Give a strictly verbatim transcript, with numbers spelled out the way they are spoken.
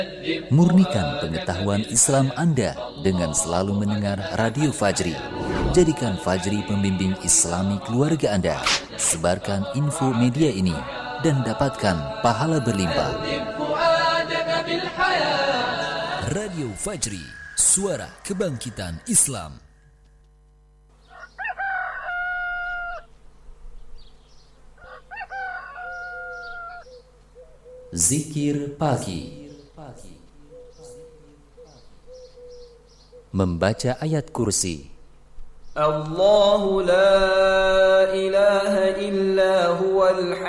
Murnikan pengetahuan Islam Anda dengan selalu mendengar Radio Fajri. Jadikan Fajri pembimbing Islami keluarga Anda. Sebarkan info media ini dan dapatkan pahala berlimpah. Radio Fajri, suara kebangkitan Islam. Zikir pagi. Membaca ayat kursi. Allahu la ilaha illa huwal